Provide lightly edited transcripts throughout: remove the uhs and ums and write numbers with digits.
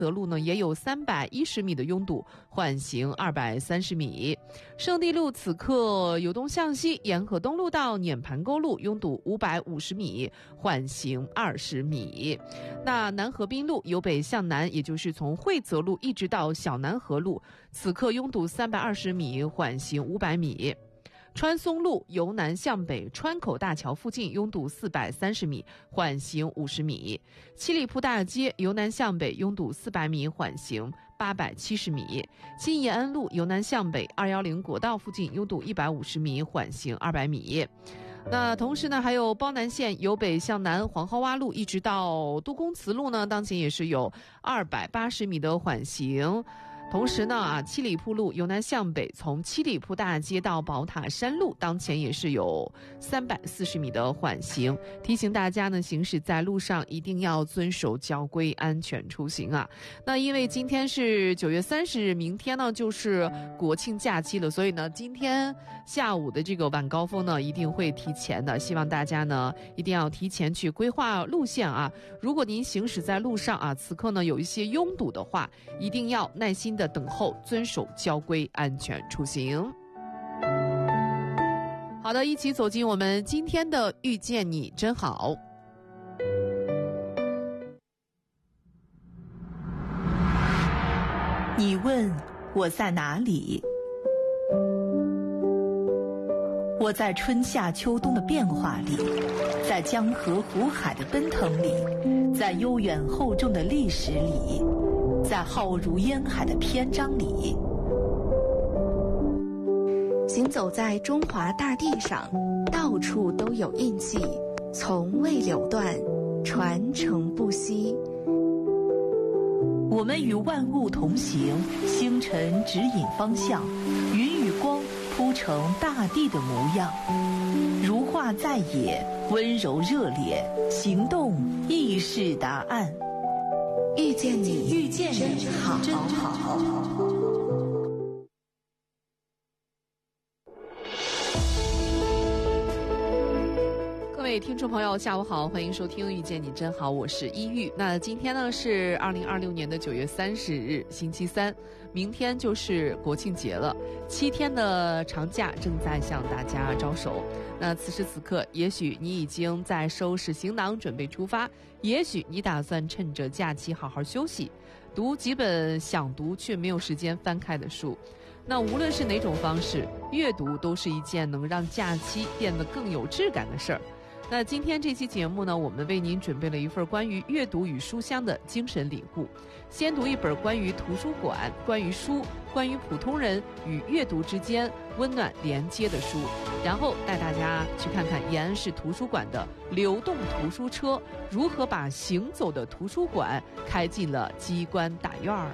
德路呢也有310米的拥堵，缓行230米。圣地路此刻由东向西，沿河东路到碾盘沟路拥堵550米，缓行20米。那南河滨路由北向南，也就是从惠泽路一直到小南河路，此刻拥堵320米，缓行500米。川松路由南向北，川口大桥附近拥堵430米，缓行50米。七里铺大街由南向北拥堵400米，缓行870米。金延安路由南向北，210国道附近拥堵150米，缓行200米。那同时呢，还有包南线由北向南，黄蒿洼路一直到都公祠路呢，当前也是有280米的缓行。同时呢，七里铺路由南向北，从七里铺大街到宝塔山路，当前也是有340米的缓行。提醒大家呢，行驶在路上一定要遵守交规，安全出行啊。那因为今天是9月30日，明天呢就是国庆假期了，所以呢，今天下午的这个晚高峰呢一定会提前的，希望大家呢一定要提前去规划路线啊。如果您行驶在路上啊，此刻呢有一些拥堵的话，一定要耐心的等候，遵守交规，安全出行。好的，一起走进我们今天的遇见你真好。 你问我在哪里？我在春夏秋冬的变化里，在江河湖海的奔腾里，在悠远厚重的历史里，在浩如烟海的篇章里。 行走在中华大地上，到处都有印记，从未流断，传承不息。 我们与万物同行，星辰指引方向，云与光铺成大地的模样。如画在野，温柔热烈，行动亦是答案。 遇见你， 遇见你， 真好， 真好。 各位听众朋友下午好，欢迎收听遇见你真好，我是一玉。那今天呢是2026年的9月30日星期三，明天就是国庆节了，7天的长假正在向大家招手。那此时此刻，也许你已经在收拾行囊准备出发，也许你打算趁着假期好好休息，读几本想读却没有时间翻开的书。那无论是哪种方式，阅读都是一件能让假期变得更有质感的事儿。那今天这期节目呢，我们为您准备了一份关于阅读与书香的精神礼物。先读一本关于图书馆、关于书、关于普通人与阅读之间温暖连接的书，然后带大家去看看延安市图书馆的流动图书车如何把行走的图书馆开进了机关大院儿。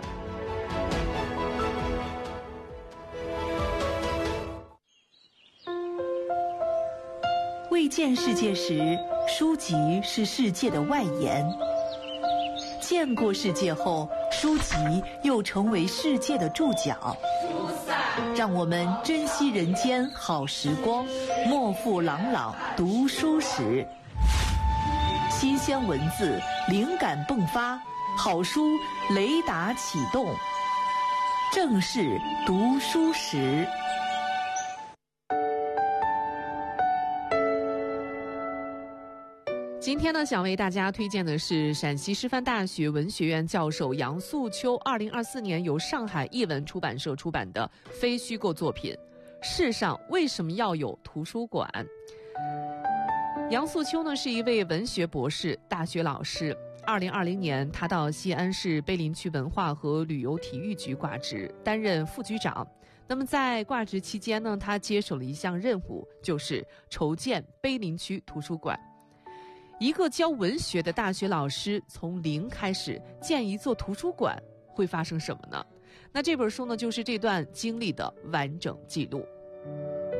未见世界时，书籍是世界的外延；见过世界后，书籍又成为世界的注脚。让我们珍惜人间好时光，莫负朗朗读书时。新鲜文字，灵感迸发，好书雷达启动，正是读书时。 今天呢，想为大家推荐的是陕西师范大学文学院教授杨素秋2024年由上海译文出版社出版的非虚构作品《世上为什么要有图书馆》。杨素秋呢是一位文学博士、大学老师。2020年，他到西安市碑林区文化和旅游体育局挂职，担任副局长。那么在挂职期间呢，他接手了一项任务，就是筹建碑林区图书馆。一个教文学的大学老师从零开始建一座图书馆，会发生什么呢？那这本书呢，就是这段经历的完整记录。